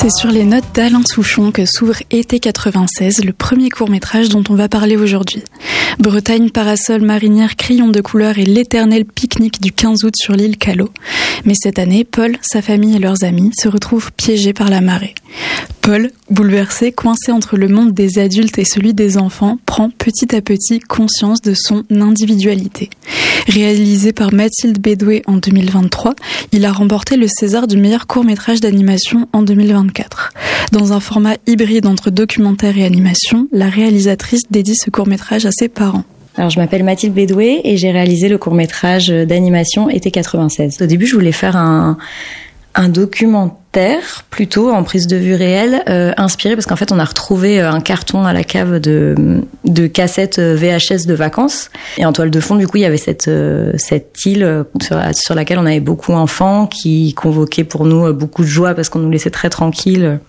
C'est sur les notes d'Alain Souchon que s'ouvre Été 96, le premier court-métrage dont on va parler aujourd'hui. Bretagne, parasol, marinière, crayon de couleur et l'éternel pique-nique du 15 août sur l'île Callot. Mais cette année, Paul, sa famille et leurs amis se retrouvent piégés par la marée. Paul, bouleversé, coincé entre le monde des adultes et celui des enfants, prend petit à petit conscience de son individualité. Réalisé par Mathilde Bédoué en 2023, il a remporté le César du meilleur court-métrage d'animation en 2024. Dans un format hybride entre documentaire et animation, la réalisatrice dédie ce court-métrage à ses parents. Alors, je m'appelle Mathilde Bédoué et j'ai réalisé le court-métrage d'animation Été 96. Au début, je voulais faire un documentaire, plutôt en prise de vue réelle, inspiré parce qu'en fait, on a retrouvé un carton à la cave de cassettes VHS de vacances. Et en toile de fond, du coup, il y avait cette île sur laquelle on avait beaucoup d'enfants qui convoquaient pour nous beaucoup de joie parce qu'on nous laissait très tranquilles.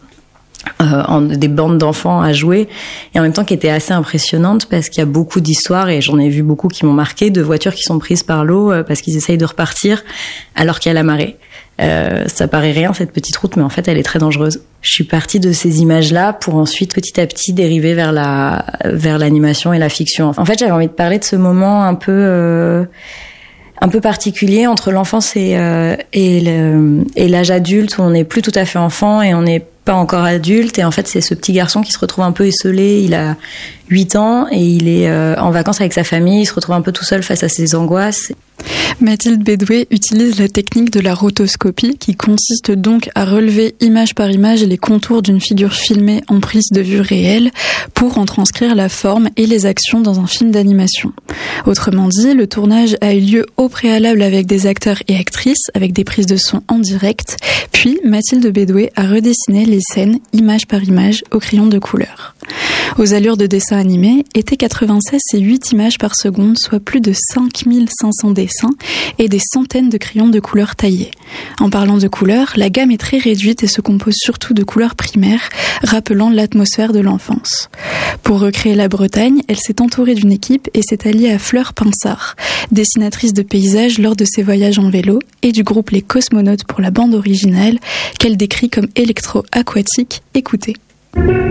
Des bandes d'enfants à jouer et en même temps qui était assez impressionnante parce qu'il y a beaucoup d'histoires et j'en ai vu beaucoup qui m'ont marqué, de voitures qui sont prises par l'eau parce qu'ils essayent de repartir alors qu'il y a la marée. Ça paraît rien cette petite route, mais en fait elle est très dangereuse. Je suis partie de ces images-là pour ensuite petit à petit dériver vers l'animation et la fiction. En fait, j'avais envie de parler de ce moment un peu particulier entre l'enfance et l'âge adulte où on n'est plus tout à fait enfant et on n'est pas encore adulte. Et en fait, c'est ce petit garçon qui se retrouve un peu esseulé. Il a 8 ans et il est en vacances avec sa famille. Il se retrouve un peu tout seul face à ses angoisses. Mathilde Bédoué utilise la technique de la rotoscopie qui consiste donc à relever image par image les contours d'une figure filmée en prise de vue réelle pour en transcrire la forme et les actions dans un film d'animation. Autrement dit, le tournage a eu lieu au préalable avec des acteurs et actrices, avec des prises de son en direct, puis Mathilde Bédoué a redessiné les scènes image par image au crayon de couleur. Aux allures de dessin animé, Été 96, c'est 8 images par seconde, soit plus de 5500 dessins et des centaines de crayons de couleur taillés. En parlant de couleurs, la gamme est très réduite et se compose surtout de couleurs primaires, rappelant l'atmosphère de l'enfance. Pour recréer la Bretagne, elle s'est entourée d'une équipe et s'est alliée à Fleur Pinsard, dessinatrice de paysages lors de ses voyages en vélo, et du groupe Les Cosmonautes pour la bande originale, qu'elle décrit comme électro-aquatique. Écoutez.